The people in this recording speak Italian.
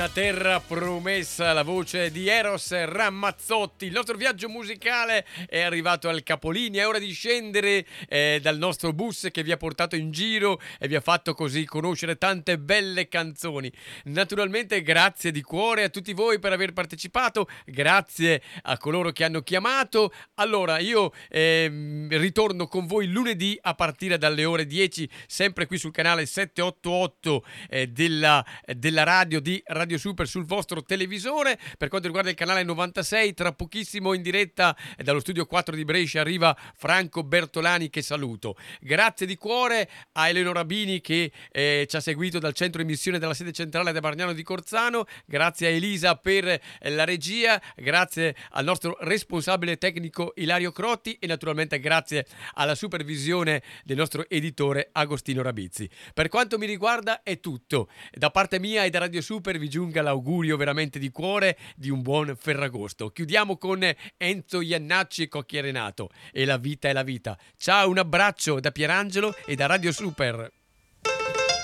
Una terra promessa, la voce di Eros Ramazzotti. Il nostro viaggio musicale è arrivato al capolinea, è ora di scendere dal nostro bus che vi ha portato in giro e vi ha fatto così conoscere tante belle canzoni. Naturalmente grazie di cuore a tutti voi per aver partecipato, grazie a coloro che hanno chiamato. Allora io ritorno con voi lunedì a partire dalle ore 10, sempre qui sul canale 788 della radio di Radio Super sul vostro televisore. Per quanto riguarda il canale 96, tra pochissimo in diretta dallo studio 4 di Brescia arriva Franco Bertolani, che saluto. Grazie di cuore a Eleonora Bini che ci ha seguito dal centro emissione della sede centrale da Bargnano di Corzano, grazie a Elisa per la regia, grazie al nostro responsabile tecnico Ilario Crotti e naturalmente grazie alla supervisione del nostro editore Agostino Rabizzi. Per quanto mi riguarda è tutto. Da parte mia e da Radio Super vi giunga l'augurio veramente di cuore di un buon Ferragosto. Chiudiamo con Enzo Iannacci e Cocchi Renato e La vita è la vita. Ciao, un abbraccio da Pierangelo e da Radio Super.